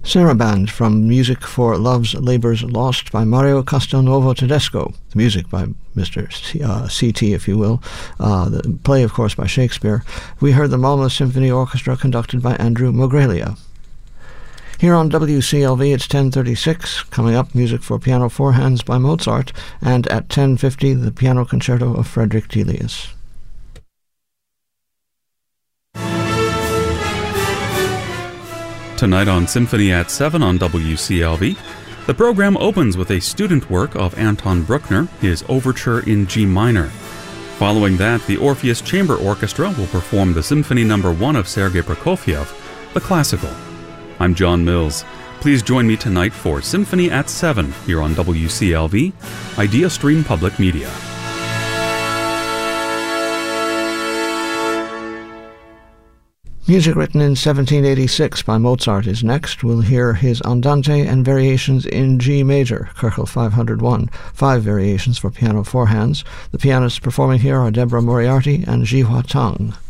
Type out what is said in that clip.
Saraband from Music for Love's Labours Lost by Mario Castelnuovo Tedesco. The music by Mr. C.T., if you will. The play, of course, by Shakespeare. We heard the Malmö Symphony Orchestra conducted by Andrew Mogrelia. Here on WCLV, it's 10:36. Coming up, music for piano four hands by Mozart, and at 10:50, the piano concerto of Frederick Delius. Tonight on Symphony at 7 on WCLV, the program opens with a student work of Anton Bruckner, his Overture in G minor. Following that, the Orpheus Chamber Orchestra will perform the Symphony No. 1 of Sergei Prokofiev, the classical. I'm John Mills. Please join me tonight for Symphony at 7 here on WCLV, Idea Stream Public Media. Music written in 1786 by Mozart is next. We'll hear his Andante and variations in G major, Köchel 501, 5 variations for piano four hands. The pianists performing here are Deborah Moriarty and Jihua Tang.